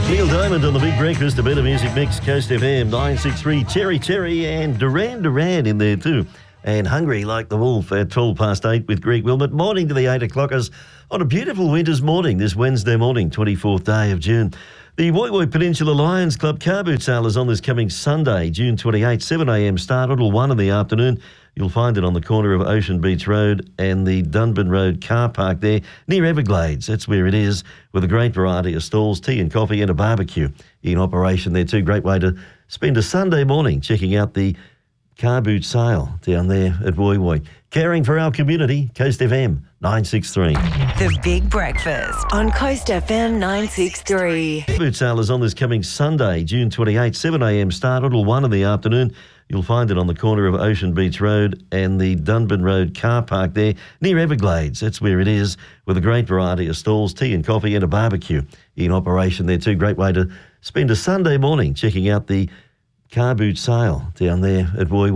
Neil Diamond on the Big Breakfast, a better music mix, Coast FM 963. Cherry and Duran in there too. And Hungry Like the Wolf at 8:12 with Greg Wilmot. Morning to the 8 o'clockers on a beautiful winter's morning this Wednesday morning, 24th day of June. The Woy Woy Peninsula Lions Club car boot sale is on this coming Sunday, June 28, 7am start until 1 in the afternoon. You'll find it on the corner of Ocean Beach Road and the Dunban Road car park there near Everglades. That's where it is, with a great variety of stalls, tea and coffee and a barbecue in operation there too. Great way to spend a Sunday morning checking out the car boot sale down there at Woy Woy. Caring for our community, Coast FM 963. The Big Breakfast on Coast FM 963. Boot sale is on this coming Sunday, June 28, 7am start until 1 in the afternoon. You'll find it on the corner of Ocean Beach Road and the Dunban Road car park there near Everglades. That's where it is, with a great variety of stalls, tea and coffee and a barbecue in operation there too. Great way to spend a Sunday morning checking out the car boot sale down there at Woy Woy.